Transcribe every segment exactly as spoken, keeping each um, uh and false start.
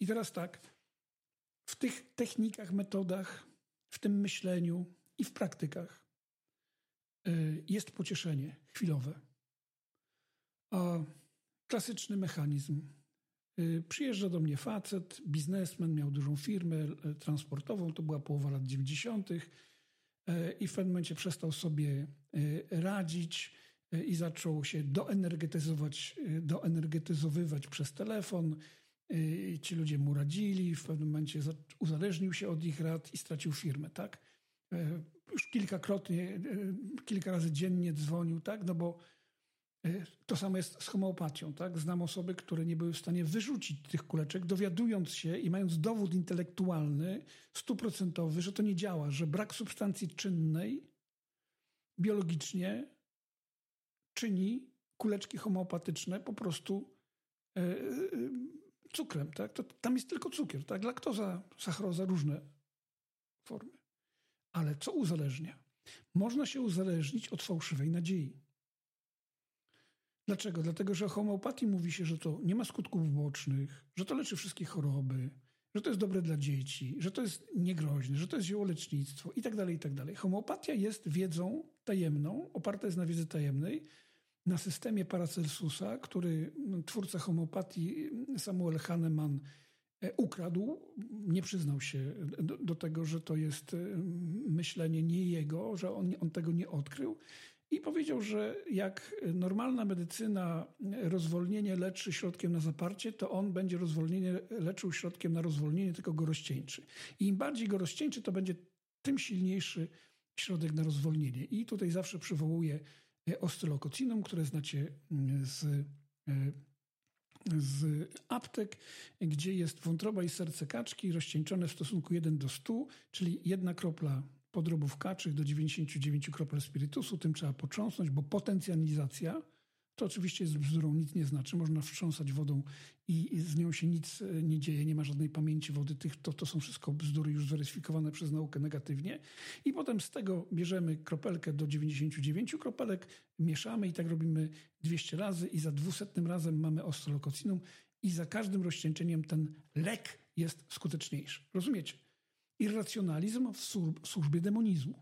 I teraz tak, w tych technikach, metodach, w tym myśleniu i w praktykach jest pocieszenie chwilowe. A klasyczny mechanizm. Przyjeżdża do mnie facet, biznesmen, miał dużą firmę transportową, to była połowa lat dziewięćdziesiątych i w pewnym momencie przestał sobie radzić i zaczął się doenergetyzować, doenergetyzowywać przez telefon. Ci ludzie mu radzili, w pewnym momencie uzależnił się od ich rad i stracił firmę, tak? Już kilkakrotnie, kilka razy dziennie dzwonił, tak? No bo to samo jest z homeopatią, tak? Znam osoby, które nie były w stanie wyrzucić tych kuleczek, dowiadując się i mając dowód intelektualny, stuprocentowy, że to nie działa, że brak substancji czynnej biologicznie czyni kuleczki homeopatyczne po prostu yy, cukrem, tak? To, tam jest tylko cukier, tak? Laktoza, sacharoza, różne formy. Ale co uzależnia? Można się uzależnić od fałszywej nadziei. Dlaczego? Dlatego, że o homeopatii mówi się, że to nie ma skutków ubocznych, że to leczy wszystkie choroby, że to jest dobre dla dzieci, że to jest niegroźne, że to jest ziołolecznictwo i tak dalej, i tak dalej. Homeopatia jest wiedzą tajemną, oparta jest na wiedzy tajemnej, na systemie Paracelsusa, który twórca homeopatii Samuel Hahnemann ukradł, nie przyznał się do, do tego, że to jest myślenie nie jego, że on, on tego nie odkrył. I powiedział, że jak normalna medycyna rozwolnienie leczy środkiem na zaparcie, to on będzie rozwolnienie leczył środkiem na rozwolnienie, tylko go rozcieńczy. I im bardziej go rozcieńczy, to będzie tym silniejszy środek na rozwolnienie. I tutaj zawsze przywołuję oscylokocinum, które znacie z, z aptek, gdzie jest wątroba i serce kaczki rozcieńczone w stosunku jeden do stu, czyli jedna kropla podrobów kaczych do dziewięćdziesięciu dziewięciu kropel spirytusu. Tym trzeba potrząsnąć, bo potencjalizacja to oczywiście jest bzdurą, nic nie znaczy. Można wstrząsać wodą i z nią się nic nie dzieje, nie ma żadnej pamięci wody. Tych, to, to są wszystko bzdury już zweryfikowane przez naukę negatywnie. I potem z tego bierzemy kropelkę do dziewięćdziesięciu dziewięciu kropelek, mieszamy i tak robimy dwieście razy i za dwusetnym razem mamy oscylokocinum i za każdym rozcieńczeniem ten lek jest skuteczniejszy. Rozumiecie? Irracjonalizm w służbie demonizmu.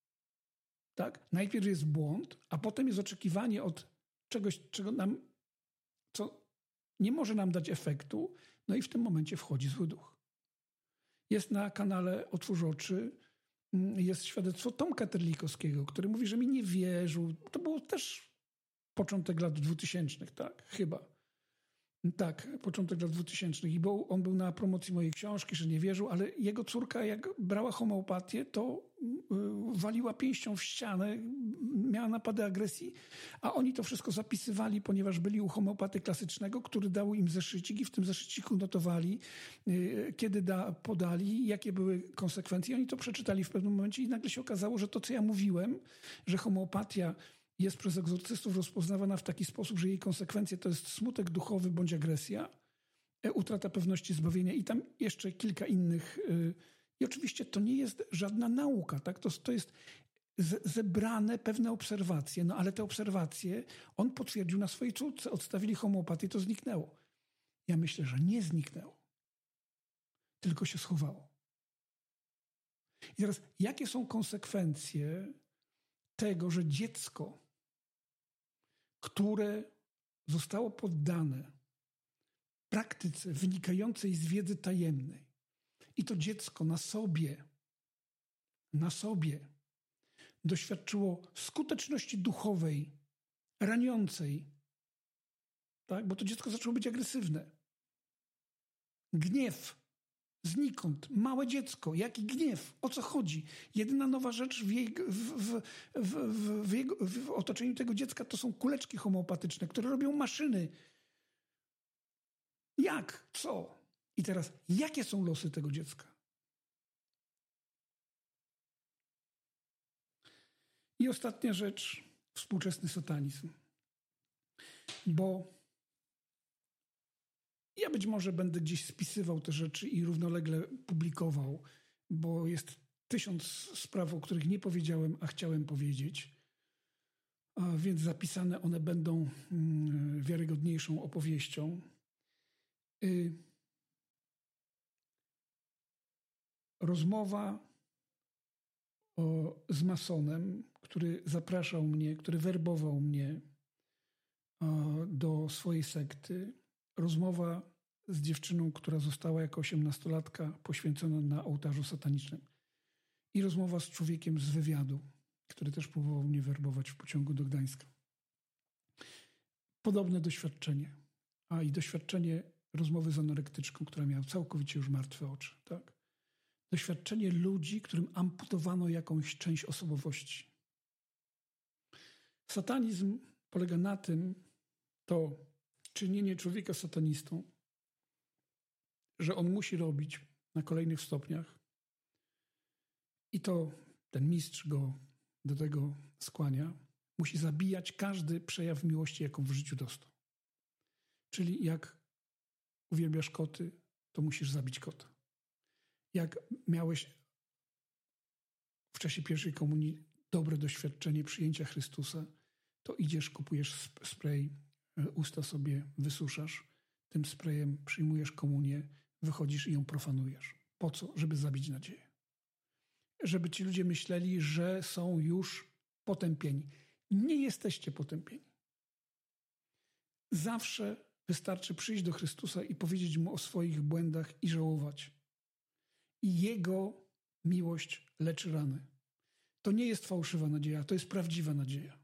Tak? Najpierw jest błąd, a potem jest oczekiwanie od czegoś, czego nam, co nie może nam dać efektu, no i w tym momencie wchodzi zły duch. Jest na kanale Otwórz oczy, jest świadectwo Tomka Terlikowskiego, który mówi, że mi nie wierzył. To było też początek lat dwutysięcznych, tak? Chyba. Tak, początek lat dwutysięcznych. I był, on był na promocji mojej książki, że nie wierzył, ale jego córka, jak brała homeopatię, to yy, waliła pięścią w ścianę, miała napady agresji, a oni to wszystko zapisywali, ponieważ byli u homeopaty klasycznego, który dał im zeszycik i w tym zeszyciku notowali, yy, kiedy da, podali, jakie były konsekwencje. Oni to przeczytali w pewnym momencie i nagle się okazało, że to, co ja mówiłem, że homeopatia jest przez egzorcystów rozpoznawana w taki sposób, że jej konsekwencje to jest smutek duchowy bądź agresja, utrata pewności zbawienia i tam jeszcze kilka innych. I oczywiście to nie jest żadna nauka, tak? To, to jest zebrane pewne obserwacje, no ale te obserwacje on potwierdził na swojej córce. Odstawili homeopatię, to zniknęło. Ja myślę, że nie zniknęło, tylko się schowało. I teraz, jakie są konsekwencje tego, że dziecko, które zostało poddane praktyce wynikającej z wiedzy tajemnej i to dziecko na sobie, na sobie doświadczyło skuteczności duchowej, raniącej, tak? Bo to dziecko zaczęło być agresywne. Gniew. Znikąd. Małe dziecko. Jaki gniew? O co chodzi? Jedyna nowa rzecz w, jej, w, w, w, w, jego, w otoczeniu tego dziecka to są kuleczki homeopatyczne, które robią maszyny. Jak? Co? I teraz, jakie są losy tego dziecka? I ostatnia rzecz. Współczesny satanizm. Bo ja być może będę gdzieś spisywał te rzeczy i równolegle publikował, bo jest tysiąc spraw, o których nie powiedziałem, a chciałem powiedzieć. A więc zapisane one będą wiarygodniejszą opowieścią. rozmowa o, z masonem, który zapraszał mnie, który werbował mnie o, do swojej sekty. Rozmowa z dziewczyną, która została jako osiemnastolatka poświęcona na ołtarzu satanicznym. I rozmowa z człowiekiem z wywiadu, który też próbował mnie werbować w pociągu do Gdańska. Podobne doświadczenie. A i doświadczenie rozmowy z anorektyczką, która miała całkowicie już martwe oczy. Tak? Doświadczenie ludzi, którym amputowano jakąś część osobowości. Satanizm polega na tym, to czynienie człowieka satanistą, że on musi robić na kolejnych stopniach i to ten mistrz go do tego skłania, musi zabijać każdy przejaw miłości, jaką w życiu dostał. Czyli jak uwielbiasz koty, to musisz zabić kota. Jak miałeś w czasie pierwszej komunii dobre doświadczenie przyjęcia Chrystusa, to idziesz, kupujesz spray, usta sobie wysuszasz, tym sprayem przyjmujesz komunię, wychodzisz i ją profanujesz. Po co? Żeby zabić nadzieję. Żeby ci ludzie myśleli, że są już potępieni. Nie jesteście potępieni. Zawsze wystarczy przyjść do Chrystusa i powiedzieć Mu o swoich błędach i żałować. I Jego miłość leczy rany. To nie jest fałszywa nadzieja, to jest prawdziwa nadzieja.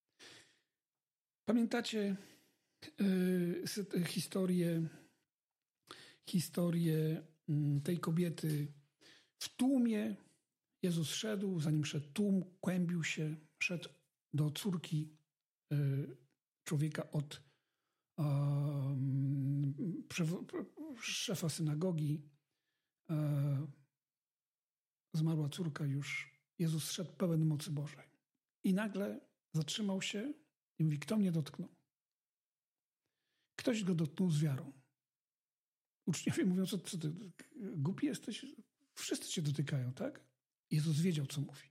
Pamiętacie yy, historię, historię yy, tej kobiety w tłumie? Jezus szedł, zanim szedł tłum, kłębił się, szedł do córki yy, człowieka od yy, szefa synagogi. Yy, zmarła córka już. Jezus szedł pełen mocy Bożej. I nagle zatrzymał się i mówi, kto mnie dotknął? Ktoś go dotknął z wiarą. Uczniowie mówią, co, co ty, głupi jesteś? Wszyscy cię dotykają, tak? Jezus wiedział, co mówi.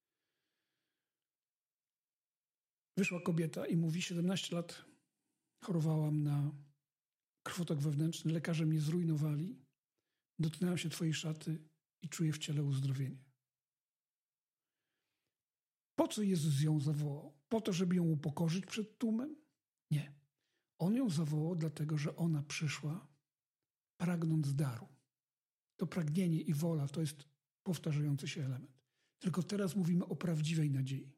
Wyszła kobieta i mówi, siedemnaście lat chorowałam na krwotok wewnętrzny, lekarze mnie zrujnowali, dotknęłam się twojej szaty i czuję w ciele uzdrowienie. Po co Jezus ją zawołał? Po to, żeby ją upokorzyć przed tłumem? Nie. On ją zawołał dlatego, że ona przyszła pragnąc daru. To pragnienie i wola to jest powtarzający się element. Tylko teraz mówimy o prawdziwej nadziei.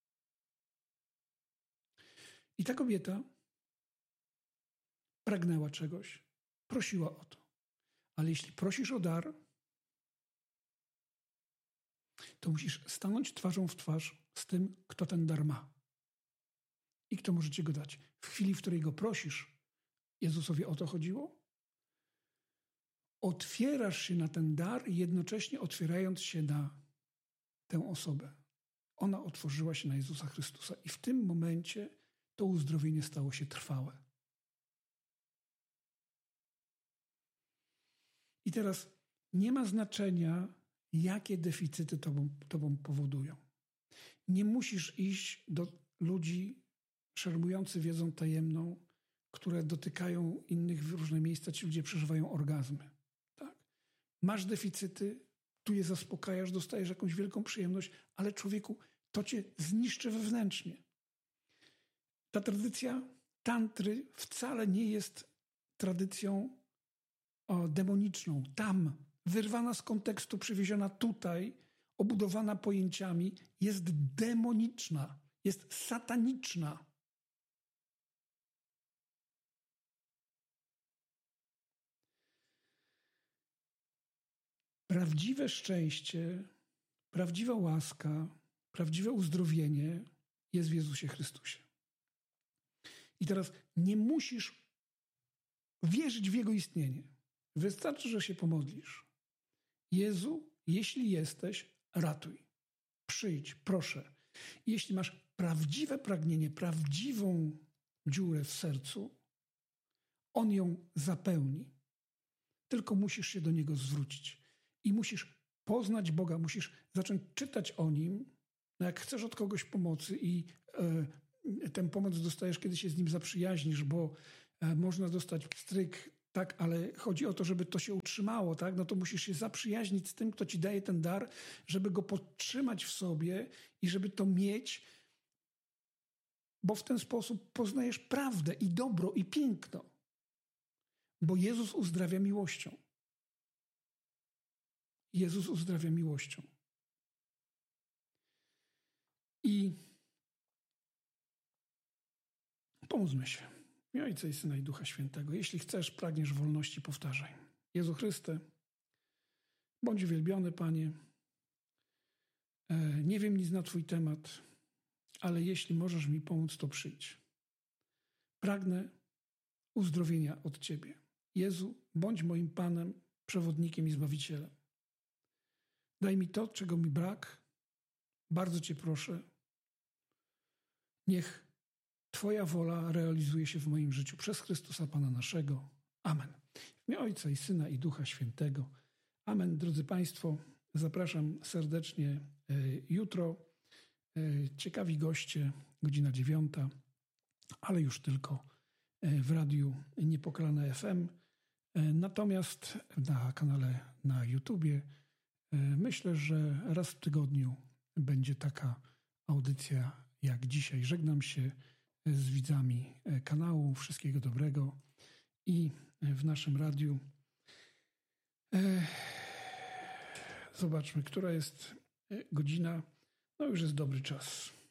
I ta kobieta pragnęła czegoś, prosiła o to. Ale jeśli prosisz o dar, to musisz stanąć twarzą w twarz z tym, kto ten dar ma. I kto może ci go dać. W chwili, w której go prosisz, Jezusowi o to chodziło, otwierasz się na ten dar, jednocześnie otwierając się na tę osobę. Ona otworzyła się na Jezusa Chrystusa i w tym momencie to uzdrowienie stało się trwałe. I teraz nie ma znaczenia, jakie deficyty tobą, tobą powodują. Nie musisz iść do ludzi szermujących wiedzą tajemną, które dotykają innych w różne miejsca. Ci ludzie przeżywają orgazmy. Tak? Masz deficyty, tu je zaspokajasz, dostajesz jakąś wielką przyjemność, ale człowieku, to cię zniszczy wewnętrznie. Ta tradycja tantry wcale nie jest tradycją o, demoniczną. Tam, wyrwana z kontekstu, przywieziona tutaj, obudowana pojęciami, jest demoniczna, jest sataniczna. Prawdziwe szczęście, prawdziwa łaska, prawdziwe uzdrowienie jest w Jezusie Chrystusie. I teraz nie musisz wierzyć w Jego istnienie. Wystarczy, że się pomodlisz. Jezu, jeśli jesteś, ratuj. Przyjdź, proszę. I jeśli masz prawdziwe pragnienie, prawdziwą dziurę w sercu, On ją zapełni. Tylko musisz się do Niego zwrócić. I musisz poznać Boga, musisz zacząć czytać o Nim. No jak chcesz od kogoś pomocy i e, tę pomoc dostajesz, kiedy się z Nim zaprzyjaźnisz, bo e, można dostać pstryk tak, ale chodzi o to, żeby to się utrzymało, tak? No to musisz się zaprzyjaźnić z tym, kto ci daje ten dar, żeby go podtrzymać w sobie i żeby to mieć, bo w ten sposób poznajesz prawdę i dobro i piękno. Bo Jezus uzdrawia miłością. Jezus uzdrawia miłością. I pomóżmy się. W imię Ojca i Syna i Ducha Świętego. Jeśli chcesz, pragniesz wolności, powtarzaj. Jezu Chryste, bądź uwielbiony, Panie. Nie wiem nic na Twój temat, ale jeśli możesz mi pomóc, to przyjdź. Pragnę uzdrowienia od Ciebie. Jezu, bądź moim Panem, przewodnikiem i Zbawicielem. Daj mi to, czego mi brak. Bardzo Cię proszę. Niech Twoja wola realizuje się w moim życiu przez Chrystusa Pana naszego. Amen. W imię Ojca i Syna i Ducha Świętego. Amen. Drodzy Państwo, zapraszam serdecznie jutro. Ciekawi goście, godzina dziewiąta, ale już tylko w radiu Niepokalane F M. Natomiast na kanale na YouTubie myślę, że raz w tygodniu będzie taka audycja jak dzisiaj. Żegnam się z widzami kanału. Wszystkiego dobrego. I w naszym radiu zobaczmy, która jest godzina. No już jest dobry czas.